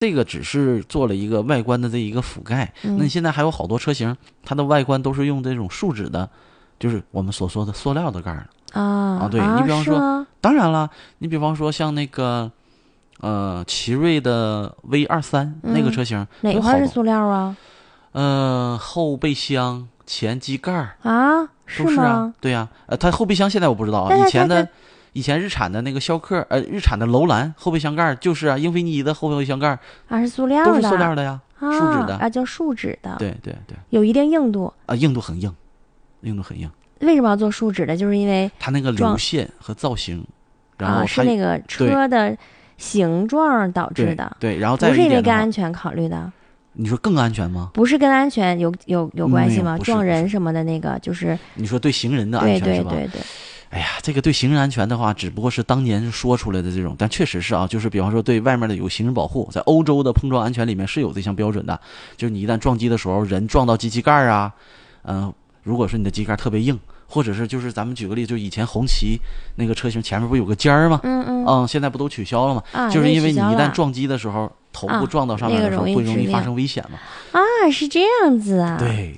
这个只是做了一个外观的这一个覆盖。那你现在还有好多车型，它的外观都是用这种树脂的，就是我们所说的塑料的盖对，你比方说，当然了，你比方说像那个奇瑞的 V23、那个车型， 哪块是塑料啊？ 后备箱、前机盖啊， 都是啊，对呀、它后备箱现在我不知道啊，以前日产的那个逍客，日产的楼兰后备箱盖就是啊，英菲尼的后备箱盖是塑料的， 都是塑料的呀，树脂的叫树脂的， 对对对， 有一定硬度硬度很硬，硬度很硬。 为什么要做树脂的？就是因为它那个流线和造型，然后是那个车的形状导致的， 对，然后再不是因为跟安全考虑的。 你说更安全吗？ 不是跟安全有关系吗？撞人什么的那个就是你说对行人的安全是吧？ 对。 哎呀，这个对行人安全的话，只不过是当年说出来的这种，但确实是啊，就是比方说对外面的有行人保护，在欧洲的碰撞安全里面是有这项标准的，就是你一旦撞击的时候，人撞到机器盖啊，如果说你的机盖特别硬，或者是就是咱们举个例子，就以前红旗那个车型前面不有个尖儿吗？现在不都取消了吗？就是因为你一旦撞击的时候，头部撞到上面的时候，会容易发生危险嘛。 是这样子啊。 对。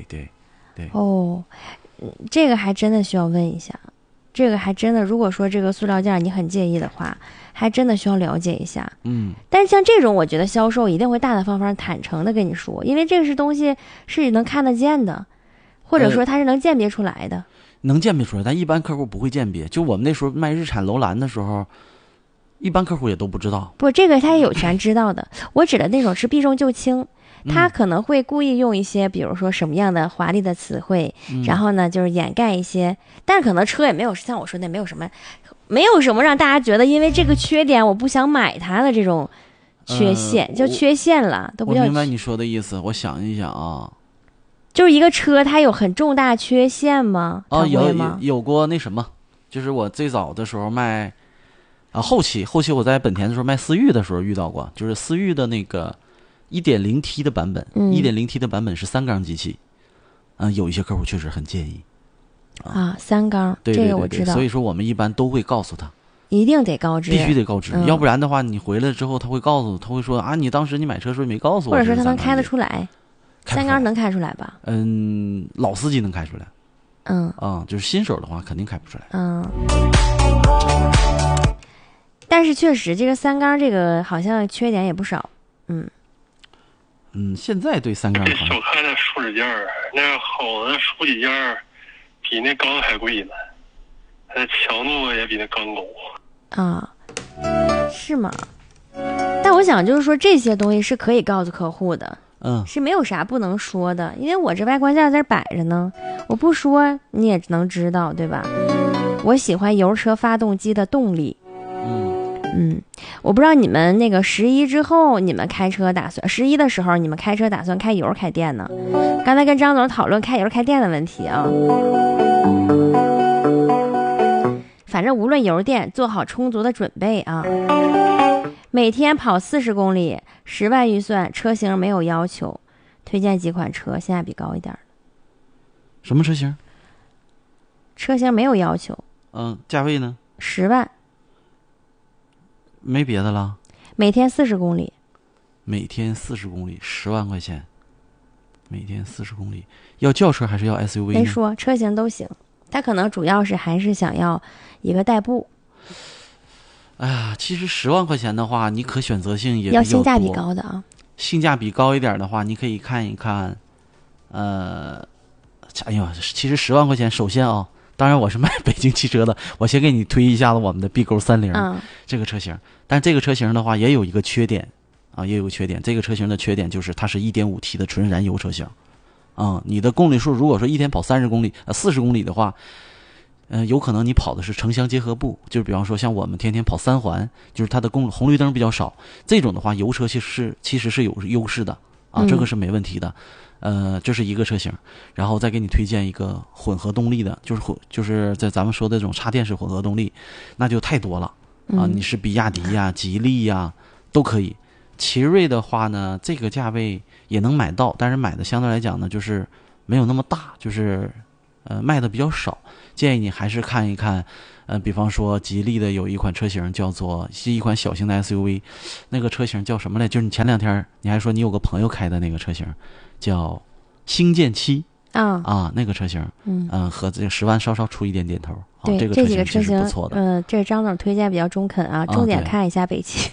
这个还真的需要问一下。这个还真的，如果说这个塑料件你很介意的话，还真的需要了解一下。但是像这种，我觉得销售一定会大大方方、坦诚的跟你说，因为这个是东西是能看得见的，或者说它是能鉴别出来的。 能鉴别出来，但一般客户不会鉴别。就我们那时候卖日产楼兰的时候，一般客户也都不知道。 不，这个他也有权知道的。我指的那种是避重就轻。他可能会故意用一些，比如说什么样的华丽的词汇，然后呢，就是掩盖一些，但是可能车也没有像我说的，没有什么让大家觉得因为这个缺点我不想买它的这种缺陷，叫缺陷了，都不叫。 我明白你说的意思，我想一想啊， 就是一个车它有很重大缺陷吗？ 有过那什么，就是我最早的时候卖，后期我在本田的时候卖思域的时候遇到过，就是思域的那个。1.0T 的版本，1.0T 的版本是3缸机器，有一些客户确实很介意 ，3缸， 对， 这个我知道。 所以说我们一般都会告诉他， 一定得告知， 必须得告知，要不然的话，你回来之后他会告诉，他会说你当时你买车时候没告诉我， 或者说他能开得出来，3缸能开出来吧？ 老司机能开出来，就是新手的话肯定开不出来， 但是确实这个3缸这个好像缺点也不少， 现在对3缸小看那树脂件那好的树脂件比那钢还贵呢，它的强度也比那钢高是吗？但我想就是说这些东西是可以告诉客户的，是没有啥不能说的，因为我这外观件在这摆着呢，我不说你也能知道，对吧？我喜欢油车发动机的动力。我不知道你们那个11之后，你们开车打算11的时候，你们开车打算开油开电呢？刚才跟张总讨论开油开电的问题啊。反正无论油电，做好充足的准备啊。每天跑40公里，10万预算，车型没有要求，推荐几款车，性价比高一点的。 什么车型？ 车型没有要求。 价位呢 ？10万。 没别的了。 每天40公里。 每天40公里，10万块钱。每天40公里，要轿车还是要 SUV 呢？ 没说，车型都行。他可能主要是还是想要一个代步。 其实10万块钱的话，你可选择性也要性价比高的啊。 性价比高一点的话，你可以看一看，其实10万块钱，首先当然我是卖北京汽车的，我先给你推一下子我们的 B-Go30、这个车型。但这个车型的话也有一个缺点这个车型的缺点就是它是 1.5T 的纯燃油车型。你的公里数如果说一天跑40公里的话，有可能你跑的是城乡结合部，就是比方说像我们天天跑3环，就是它的红绿灯比较少，这种的话油车其实是有优势的这个是没问题的。这是一个车型，然后再给你推荐一个混合动力的，就是在咱们说的这种插电式混合动力，那就太多了你是比亚迪呀、吉利呀都可以。奇瑞的话呢，这个价位也能买到，但是买的相对来讲呢，就是没有那么大，就是卖的比较少，建议你还是看一看。比方说吉利的有一款车型是一款小型的 SUV， 那个车型叫什么来？就是你前2天你还说你有个朋友开的那个车型，叫星舰7那个车型，和这个10万稍稍出一点点头。 对， 这个这几个车型不错的。 这张总推荐比较中肯啊，重点看一下北汽。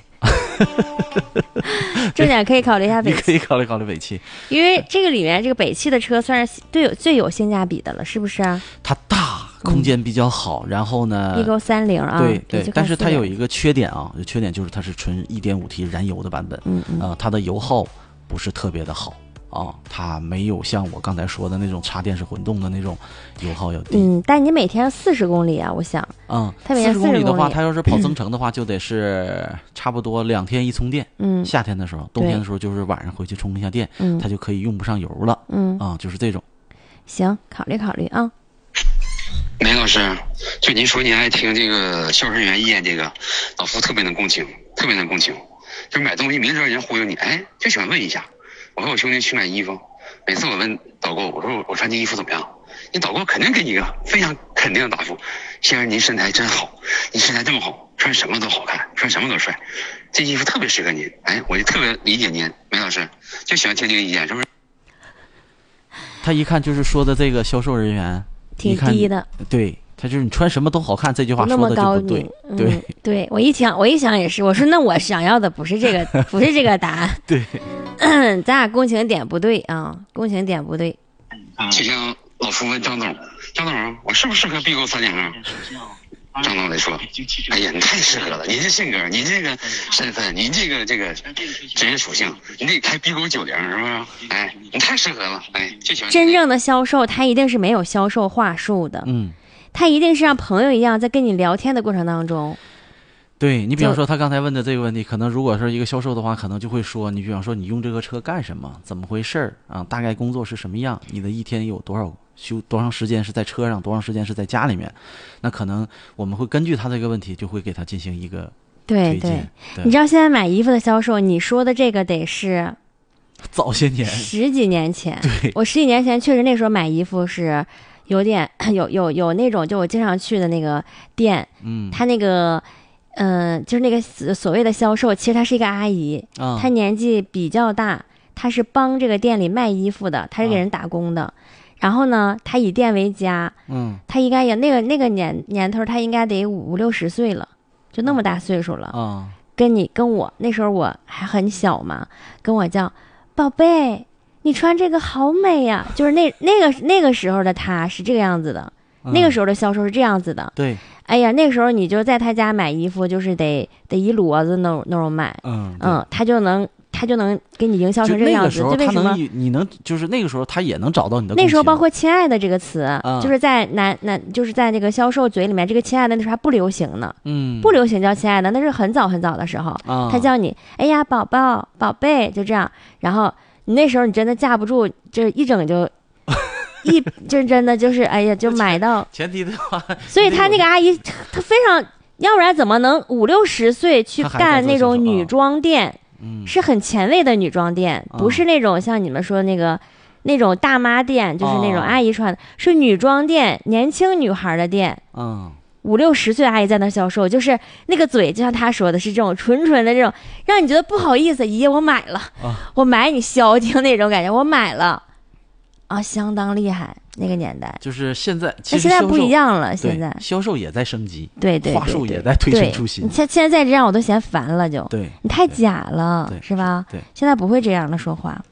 重点可以考虑一下北汽， 你可以考虑北汽， 因为这个里面这个北汽的车算是最有性价比的了，是不是啊？ 它大，空间比较好，然后呢 ，EGO30啊， 对，但是它有一个缺点啊，缺点就是它是纯 1.5T 燃油的版本，它的油耗不是特别的好。它没有像我刚才说的那种插电式混动的那种油耗要低。 但你每天40公里啊，我想，它每天40 公里的话，它要是跑增程的话，就得是差不多2天一充电。夏天的时候，冬天的时候就是晚上回去充一下电，它就可以用不上油了。就是这种。行， 考虑考虑啊。 梅老师，就您说您爱听这个销售人员意见，这个老夫特别能共情，特别能共情。就买东西明知道人忽悠你，就喜欢问一下。我和我兄弟去买衣服，每次我问导购，我说我穿这衣服怎么样？你导购肯定给你一个非常肯定的答复：先生您身材真好，你身材这么好，穿什么都好看，穿什么都帅，这衣服特别适合您。我就特别理解您，梅老师就喜欢听这个意见，是不是？ 他一看就是说的这个销售人员挺低的， 对。他就是你穿什么都好看，这句话说的就不对。 对，我一想也是，我说那我想要的不是这个，不是这个答案。 对， 咱俩共情点不对啊，共情点不对。 就像老夫问张董，我适不适合 BQ 3.2？张总来说，哎呀，你太适合了，您这性格，您这个身份，您这个职业属性，你得开 BQ 90是不是？你太适合了，就喜欢。 真正的销售，他一定是没有销售话术的，他一定是像朋友一样，在跟你聊天的过程当中。 对，你比方说他刚才问的这个问题，可能如果是一个销售的话，可能就会说，你比方说你用这个车干什么，怎么回事啊？大概工作是什么样？你的一天有多长时间是在车上，多长时间是在家里面？那可能我们会根据他这个问题，就会给他进行一个推荐。 对，你知道现在买衣服的销售，你说的这个得是早些年 10几年前。 对， 我10几年前确实那时候买衣服是有点有那种，就我经常去的那个店，他那个就是那个所谓的销售，其实他是一个阿姨，她年纪比较大，她是帮这个店里卖衣服的，她是给人打工的。然后呢，她以店为家，她应该也那个年头，她应该得50、60岁了，就那么大岁数了。跟我那时候我还很小嘛，跟我叫宝贝，你穿这个好美呀，就是那个时候的她是这个样子的。那个时候的销售是这样子的， 对， 哎呀，那个时候你就在他家买衣服，就是得一骡子那种买，他就能给你营销成这个样子，就为什么你能就是那个时候他也能找到你的。 那时候包括亲爱的这个词，就是在就是在那个销售嘴里面，这个亲爱的那时候还不流行呢，不流行叫亲爱的，那是很早很早的时候，他叫你哎呀宝宝宝贝，就这样，然后你那时候你真的架不住，就一整就。真的就是哎呀，就买到前提的话， 所以他那个阿姨，她非常，要不然怎么能50、60岁去干那种女装店？是很前卫的女装店，不是那种像你们说那种大妈店，就是那种阿姨穿的，是女装店，年轻女孩的店。50、60岁的阿姨在那销售，就是那个嘴，就像她说的是这种纯的这种，让你觉得不好意思，姨我买了，我买你消停那种感觉，我买了。相当厉害，那个年代就是现在， 其实现在不一样了。现在销售也在升级， 对， 话术也在推陈出新。 你现在这样我都嫌烦了，就对你太假了，是吧？ 对， 现在不会这样的说话。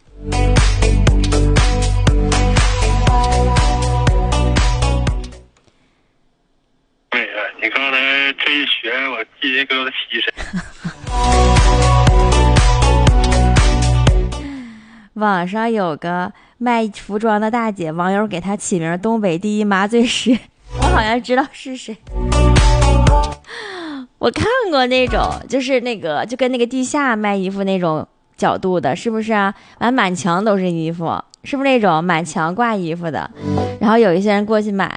对呀，你刚才这一学，我鸡皮疙瘩起一身。 网上有个卖服装的大姐，网友给她起名东北第一麻醉师，我好像知道是谁。我看过那种，就是那个就跟那个地下卖衣服那种角度的，是不是啊？完满墙都是衣服，是不是那种满墙挂衣服的？然后有一些人过去买，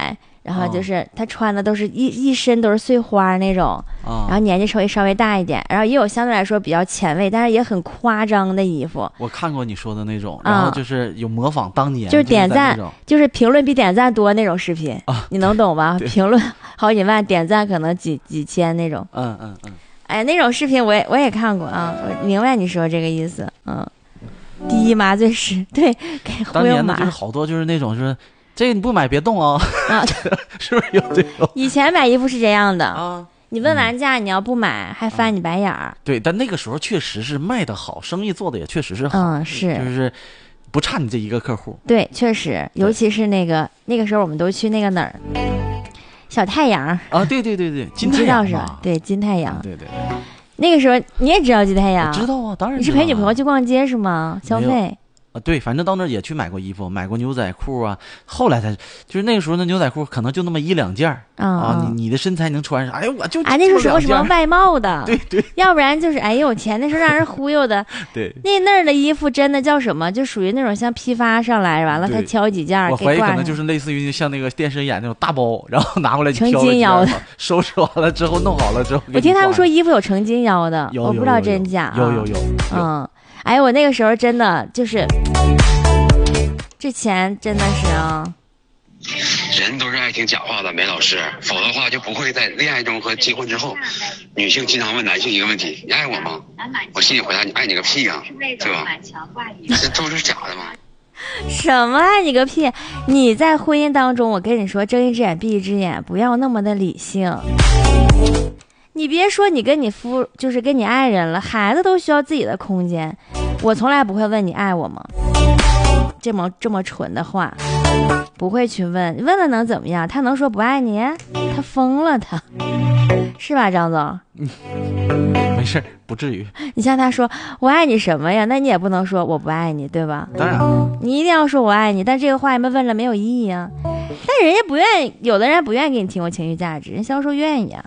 然后就是他穿的都是一身都是碎花那种，然后年纪稍微大一点，然后也有相对来说比较前卫，但是也很夸张的衣服。 我看过你说的那种，然后就是有模仿当年， 就是点赞，就是评论比点赞多那种视频，你能懂吧？评论好几万，点赞可能几千那种。哎，那种视频我也看过啊，我明白你说这个意思。第一麻醉师，对，给忽悠麻。 当年的就是好多就是那种是。这个你不买别动啊！是不是有这种？ 以前买衣服是这样的啊，你问完价，你要不买还翻你白眼儿。 对，但那个时候确实是卖得好，生意做的也确实是好。 是， 就是不差你这一个客户。 对，确实，尤其是那个时候我们都去那个哪儿，小太阳啊，对，金太阳是吧？对，金太阳， 对。 那个时候你也知道金太阳？ 我知道啊，当然。 你是陪女朋友去逛街是吗？消费？ 对，反正到那儿也去买过衣服，买过牛仔裤啊。后来才就是那个时候，那牛仔裤可能就那么1-2件啊。你的身材能穿上？哎呦，我就那时候说什么外贸的， 对， 要不然就是哎呦我天，那时候让人忽悠的。 对， 那儿的衣服真的叫什么？就属于那种像批发上来完了，他挑几件我怀疑可能就是类似于像那个电视演那种大包，然后拿过来就成金腰的， 收拾完了之后弄好了之后。 我听他们说衣服有成金腰的，我不知道真假。 有。 哎，我那个时候真的就是。这钱真的是啊， 人都是爱听假话的，梅老师，否则的话就不会在恋爱中和结婚之后，女性经常问男性一个问题：你爱我吗？我心里回答：你爱你个屁呀，对吧？这都是假的吗？ 什么爱你个屁！你在婚姻当中，我跟你说，睁一只眼闭一只眼，不要那么的理性。你别说你跟你就是跟你爱人了，孩子都需要自己的空间。我从来不会问你爱我吗？这么蠢的话不会去问了能怎么样？他能说不爱你？他疯了，他是吧，张总？ 没事，不至于。 你像他说我爱你什么呀？那你也不能说我不爱你，对吧？ 当然， 你一定要说我爱你，但这个话你们问了没有意义啊。但人家不愿意，有的人不愿意给你提供情绪价值，人销售愿意啊。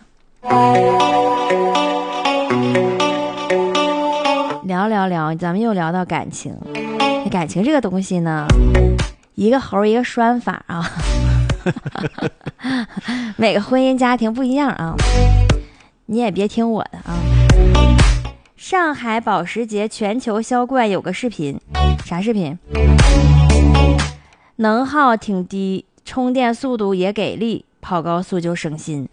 聊，咱们又聊到感情。感情这个东西呢，一个猴一个拴法啊，每个婚姻家庭不一样啊，你也别听我的啊。上海保时捷全球销冠有个视频，啥视频？能耗挺低，充电速度也给力，跑高速就省心。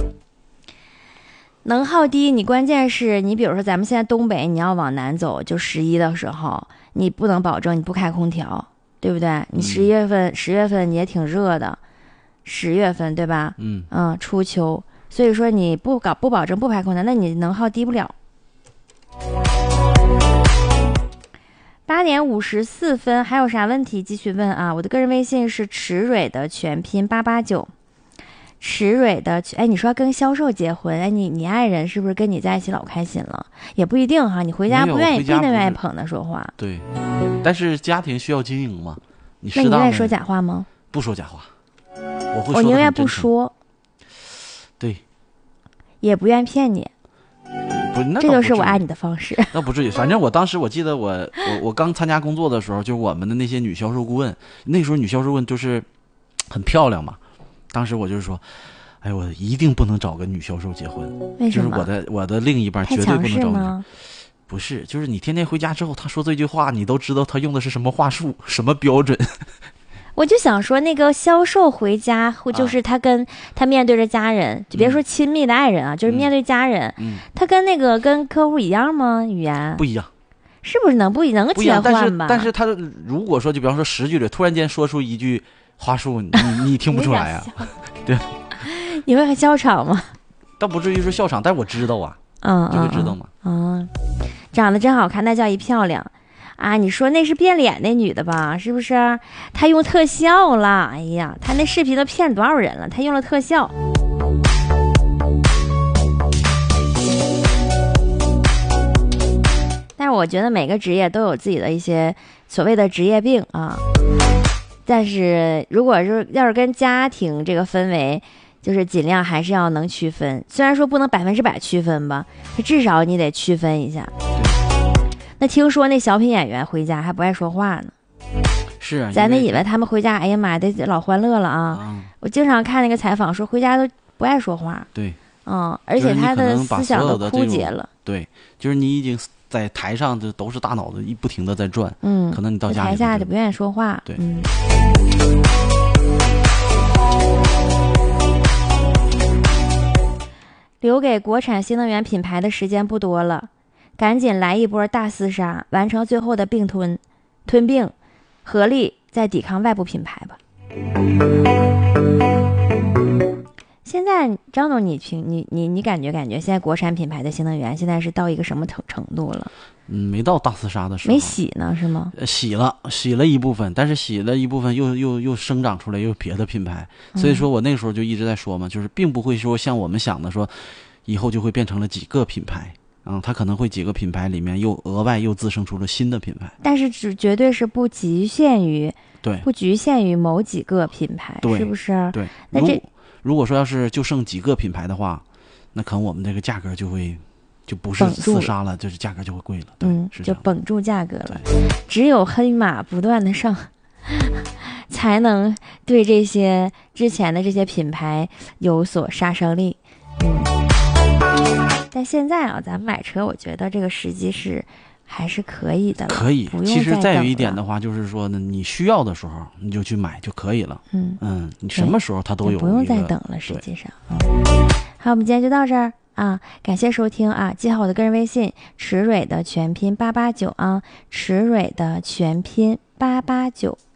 能耗低，你关键是你比如说咱们现在东北，你要往南走，就11的时候，你不能保证你不开空调，对不对？你10月份你也挺热的，10月份对吧？初秋，所以说你不保证不开空调，那你能耗低不了。8点54分，还有啥问题继续问啊？我的个人微信是池蕊的全拼889。池蕊的，哎，你说要跟销售结婚，哎，你爱人是不是跟你在一起老开心了？也不一定哈，你回家不愿意，不一定愿意捧他说话。 对，但是家庭需要经营嘛。 那你愿意说假话吗？ 不说假话，我宁愿不说。 对， 也不愿骗你。 不， 这就是我爱你的方式。 那不至于，反正我当时我记得我刚参加工作的时候，就是我们的那些女销售顾问，那时候女销售顾问就是很漂亮嘛。当时我就是说，哎，我一定不能找个女销售结婚。 为什么？ 就是我的另一半绝对不能找女。不是，就是你天天回家之后，他说这句话，你都知道他用的是什么话术、什么标准。 我就想说，那个销售回家，就是他跟他面对着家人，就别说亲密的爱人啊，就是面对家人，他跟跟客户一样吗？语言不一样， 是不是能切换吧？ 但是他如果说就比方说10句里突然间说出一句话术，你听不出来啊？对， 你会笑场吗？ 倒不至于说笑场，但我知道啊，你会知道吗？ 长得真好看，那叫一漂亮啊！你说那是变脸那女的吧？是不是？她用特效了，哎呀，她那视频都骗多少人了？她用了特效。但是我觉得每个职业都有自己的一些所谓的职业病啊。但是如果要是跟家庭这个氛围，就是尽量还是要能区分，虽然说不能100%区分吧，至少你得区分一下。那听说那小品演员回家还不爱说话呢？ 是啊， 咱得以为他们回家，哎呀妈呀，得老欢乐了啊！我经常看那个采访说，回家都不爱说话。 对， 而且他的思想都枯竭了。 对，就是你已经在台上就都是大脑子不停的在转，可能你到家台下就不愿意说话。 对， 留给国产新能源品牌的时间不多了，赶紧来一波大厮杀，完成最后的并吞并，合力再抵抗外部品牌吧。现在张总，你感觉现在国产品牌的新能源现在是到一个什么程度了？ 没到大厮杀的时候， 没洗呢是吗？ 洗了一部分，但是洗了一部分又生长出来又别的品牌，所以说我那时候就一直在说嘛，就是并不会说像我们想的说以后就会变成了几个品牌。它可能会几个品牌里面又额外又滋生出了新的品牌， 但是绝对是不局限于某几个品牌，是不是？ 对。 那如果说要是就剩几个品牌的话，那可能我们这个价格就不是厮杀了，就是价格就会贵了。对， 就绷住价格了。只有黑马不断的上，才能对这些之前的这些品牌有所杀伤力。但现在咱们买车，我觉得这个时机还是可以的了， 可以。其实再有一点的话，就是说呢，你需要的时候你就去买就可以了。你什么时候它都有， 不用再等了。实际上，好，我们今天就到这儿啊，感谢收听啊，记好我的个人微信，池蕊的全拼889啊，池蕊的全拼889。